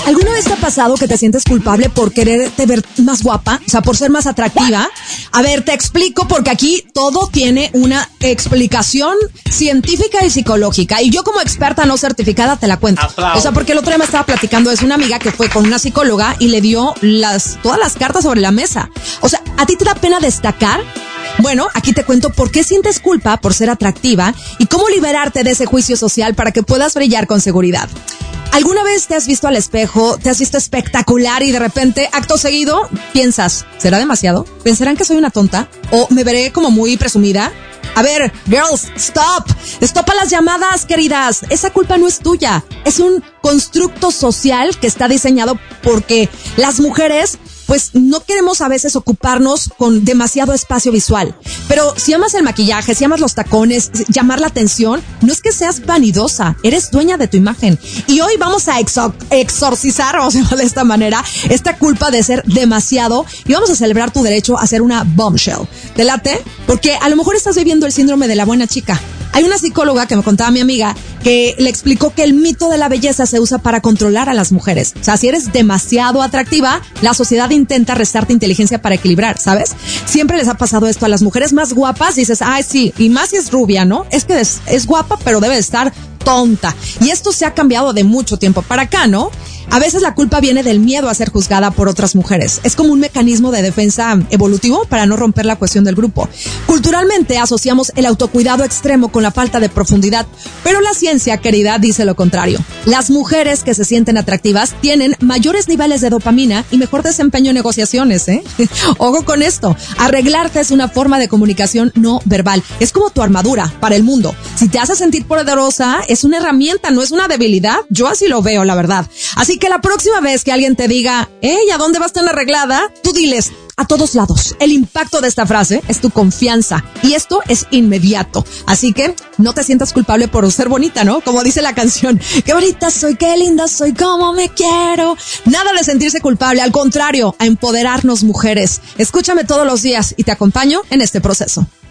¿Alguna vez te ha pasado que te sientes culpable por quererte ver más guapa? O sea, por ser más atractiva. A ver, te explico porque aquí todo tiene una explicación científica y psicológica. Y yo como experta no certificada te la cuento. O sea, porque el otro día me estaba platicando, es una amiga que fue con una psicóloga y le dio todas las cartas sobre la mesa. O sea, ¿a ti te da pena destacar? Bueno, aquí te cuento por qué sientes culpa por ser atractiva y cómo liberarte de ese juicio social para que puedas brillar con seguridad. ¿Alguna vez te has visto al espejo, te has visto espectacular y de repente, acto seguido, piensas, ¿será demasiado? ¿Pensarán que soy una tonta? ¿O me veré como muy presumida? A ver, girls, stop. Stop a las llamadas, queridas. Esa culpa no es tuya. Es un constructo social que está diseñado porque las mujeres pues no queremos a veces ocuparnos con demasiado espacio visual. Pero si amas el maquillaje, si amas los tacones, llamar la atención, no es que seas vanidosa, eres dueña de tu imagen. Y hoy vamos a exorcizar, vamos a llamarlo de esta manera, esta culpa de ser demasiado y vamos a celebrar tu derecho a ser una bombshell. ¿Te late? Porque a lo mejor estás viviendo el síndrome de la buena chica. Hay una psicóloga que me contaba mi amiga que le explicó que el mito de la belleza se usa para controlar a las mujeres. O sea, si eres demasiado atractiva, la sociedad intenta restarte inteligencia para equilibrar, ¿sabes? Siempre les ha pasado esto a las mujeres más guapas, dices, ay sí, y más si es rubia, ¿no? Es que es guapa, pero debe de estar tonta. Y esto se ha cambiado de mucho tiempo para acá, ¿no? A veces la culpa viene del miedo a ser juzgada por otras mujeres. Es como un mecanismo de defensa evolutivo para no romper la cohesión del grupo. Culturalmente asociamos el autocuidado extremo con la falta de profundidad, pero la ciencia, querida, dice lo contrario. Las mujeres que se sienten atractivas tienen mayores niveles de dopamina y mejor desempeño en negociaciones, ¿eh? Ojo con esto. Arreglarte es una forma de comunicación no verbal. Es como tu armadura para el mundo. Si te hace sentir poderosa, es una herramienta, no es una debilidad. Yo así lo veo, la verdad. Así que la próxima vez que alguien te diga, ¿a dónde vas tan arreglada? Tú diles, a todos lados. El impacto de esta frase es tu confianza y esto es inmediato. Así que no te sientas culpable por ser bonita, ¿no? Como dice la canción, qué bonita soy, qué linda soy, cómo me quiero. Nada de sentirse culpable, al contrario, a empoderarnos mujeres. Escúchame todos los días y te acompaño en este proceso.